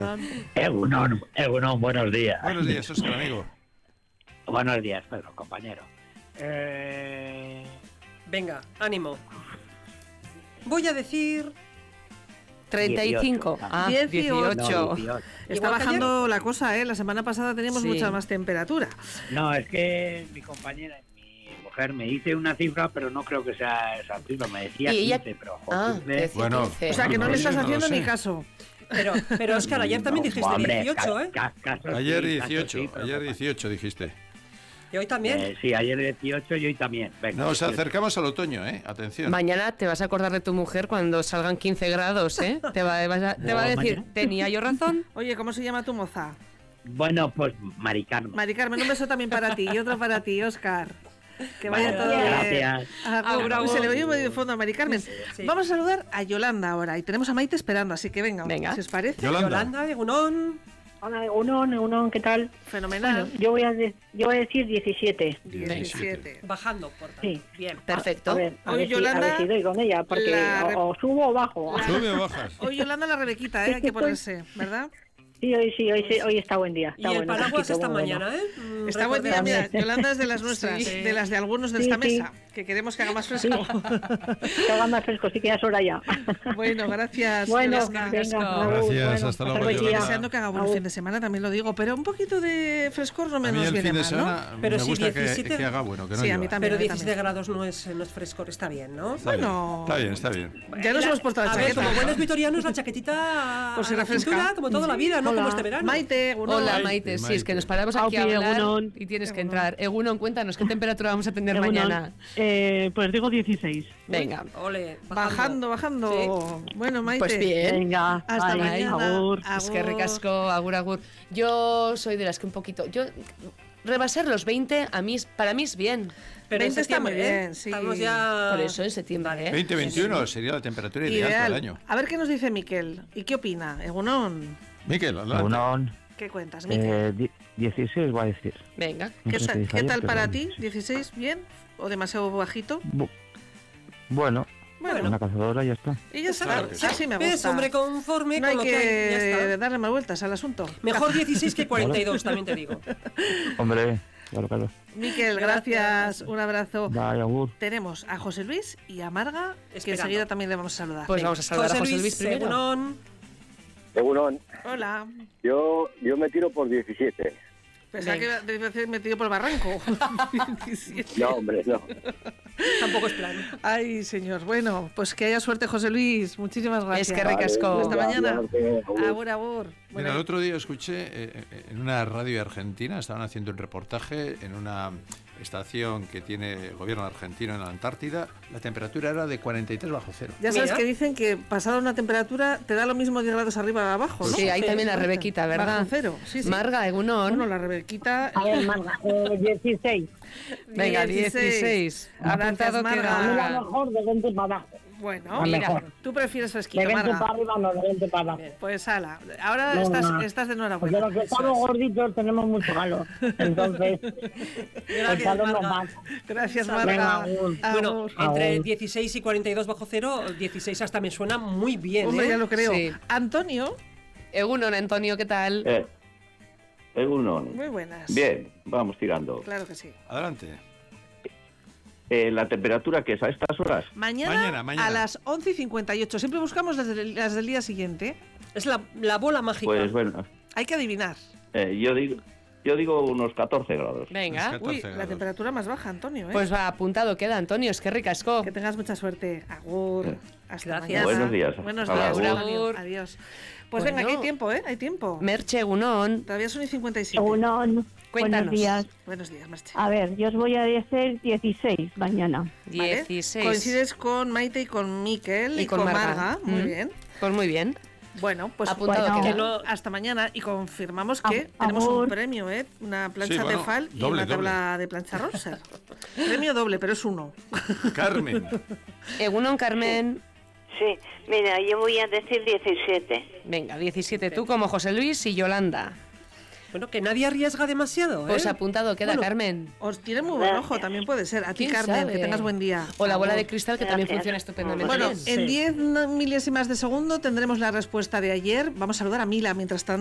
Egunon, buenos días. Buenos días, Óscar, amigo. Buenos días, Pedro, compañero. Venga, ánimo. Voy a decir 35. 18. Ah, 18. 18. 18. Está bajando la cosa, ¿eh? La semana pasada teníamos Sí. mucha más temperatura. No, es que mi compañera, mi mujer, me dice una cifra, pero no creo que sea esa cifra. Me decía Y ella- 15, pero Ah, 15. decía Bueno, 15. O sea que no le estás no lo haciendo sé. ni caso. Pero Óscar, ayer también dijiste hombre, 18, ¿eh? caso Ayer sí, caso 18, sí, pero ayer no pasa. 18 dijiste. Y hoy también. Sí, ayer 18 y hoy también. Venga, Nos 18. acercamos al otoño, Atención. Mañana te vas a acordar de tu mujer cuando salgan 15 grados, ¿eh? Te va a decir, mañana. ¿tenía yo razón? Oye, ¿cómo se llama tu moza? Bueno, pues Mari Carmen. Mari Carmen, un beso también para ti y otro para ti, Óscar. Que vaya todo bien. Gracias. Uy, se le oye muy de fondo a Mari Carmen. Sí. Vamos a saludar a Yolanda ahora y tenemos a Maite esperando, así que venga, Venga. si os parece. Yolanda. Egunon. Hola, Egunon, ¿qué tal? Fenomenal. Bueno, yo voy a decir 17. 17. Bajando, por tanto. Sí. Bien. A Perfecto. ver, Hoy Yolanda, si doy con ella, porque la- o subo o bajo. ¿Sube o bajas? Hoy Yolanda la Rebequita, hay que ponerse, ¿verdad? Sí, hoy está buen día. Y Está el bueno, paraguas fresquito, esta muy bueno. mañana, ¿eh? Está buen día, mira, Yolanda es de las nuestras, Sí. de las de algunos de Sí, esta sí. mesa, que queremos que haga más fresco. Que haga más fresco, sí que ya es hora ya. Bueno, gracias. Bueno, Yolanda. venga, Gracias, hasta luego, Estoy Yolanda. deseando que haga buen fin de semana, también lo digo, pero un poquito de frescor no A mí nos el viene fin de mal, ¿no? semana Pero me si gusta 17 que haga bueno, que no Sí, a llueva. mí también. Pero a mí 17 también. grados no es frescor, está bien, ¿no? Está bien, Bueno. está bien. Ya nos hemos puesto la A ver, chaqueta. como buenos vitorianos, la chaquetita Pues a se la refresca. cintura, como toda la vida, ¿no? Hola. Como este verano. Maite, Egunon. Hola, Maite, Maite. Sí, es Maite. que nos paramos aquí a Aupi, hablar Egunon. y tienes que Egunon. entrar. Egunon, cuéntanos, ¿qué temperatura vamos a tener Egunon. mañana? Pues digo 16. Venga. Ole, bajando. Bueno, Maite. Pues bien. Venga, Hasta bye, mañana. agur. Es que recasco, agur. Yo soy de las que un poquito... Rebasar los 20, para mí es bien. Pero 20 en está muy septiembre, bien, sí. Estamos ya... Por eso, en septiembre, ¿eh? 2021 sería la temperatura ideal para el año. A ver qué nos dice Miquel. ¿Y qué opina? Egunon. Miquel, adelante. ¿Qué cuentas, Miquel? 16 va a decir. Venga. No ¿Qué, sé qué dice qué ayer, tal pero para bueno, ti? sí. ¿16 bien? ¿O demasiado bajito? Bueno, Bueno, una cazadora y ya está. y ya está. Claro que sí. Así me ¿Ves, gusta. hombre conforme No con hay lo que hay, ya que está. darle más vueltas al asunto. Mejor 16 que 42, también te digo. Hombre, claro. Miquel, gracias. Un abrazo. Bye, agur. Tenemos a José Luis y a Marga, que Esperando. enseguida también le vamos a saludar. Pues Venga. vamos a saludar a José Luis primero. Egunon. Egunon, Hola. yo me tiro por 17. Pensaba que iba a decir metido por el barranco. 17. No, hombre, no. Tampoco es plan. Ay, señor. Bueno, pues que haya suerte, José Luis. Muchísimas gracias. Es que ricasco. Hasta mañana. Agur. Agur. Mira, el otro día escuché en una radio argentina, estaban haciendo un reportaje en una estación que tiene el gobierno argentino en la Antártida, la temperatura era de 43 bajo cero. Ya sabes Mira. que dicen que pasada una temperatura te da lo mismo 10 grados arriba o abajo, ¿no? Sí, hay también la Rebequita, ¿verdad? Bajo cero, sí. Marga, Egunon. Bueno, la Rebequita... A ver, Marga, 16. Venga, 16. Apuntado Marga. A mí la queda. mejor de 20 para abajo. Bueno, La mira, mejor. tú prefieres De fresquito, 20 para Marga. arriba, no, de 20 para abajo. Pues ala, ahora No, estás no. de Porque enhorabuena. los que estamos gorditos tenemos mucho calor. Entonces, el calor nos mata. Gracias, Venga, Marga. agur. Bueno, Agur. entre Agur. 16 y 42 bajo cero, 16 hasta me suena muy bien, Hombre, ¿eh? ya lo creo. Sí. Antonio, Egunon, Antonio, ¿qué tal? Egunon. muy buenas. Bien, vamos tirando. Claro que sí. Adelante. ¿La temperatura que es a estas horas? Mañana Mañana. a las 11:58. Siempre buscamos las del día siguiente. Es la bola mágica. Pues bueno, Hay que adivinar. yo digo unos 14 grados. Venga, Es 14 Uy, la grados. temperatura más baja, Antonio, ¿eh? pues va, apuntado queda, Antonio, es que ricasco. Que tengas mucha suerte. Agur. Hasta Gracias. mañana. Buenos días. Buenos Hola, días, agur. Antonio. Adiós. Pues Bueno. venga, que hay tiempo, ¿eh? Hay tiempo. Merche, Egunon, Todavía son y 57. Egunon, cuéntanos. buenos días. Buenos días, Marche. A ver, yo os voy a decir 16 mañana. ¿Vale? 16. Coincides con Maite y con Miquel y, con Marga. Muy bien. Pues muy bien. Bueno, pues Apuntado bueno. queda. que no- hasta mañana y confirmamos que tenemos Agur. un premio, ¿eh? Una plancha Sí, bueno, Tefal y doble, una tabla de plancha Roser. Premio doble, pero es uno. Carmen. Egunon, Carmen. Sí, mira, yo voy a decir 17. Venga, 17 tú como José Luis y Yolanda. Bueno, que nadie arriesga demasiado, ¿eh? Pues apuntado queda, Bueno, Carmen. Os tiene muy buen ojo, también puede ser. A ti, ¿Quién Carmen, sabe? que tengas buen día. O la bola de Agur. cristal, que también Gracias. funciona estupendamente Bueno, bien. en Sí. 10 milésimas de segundo tendremos la respuesta de ayer. Vamos a saludar a Mila mientras tanto.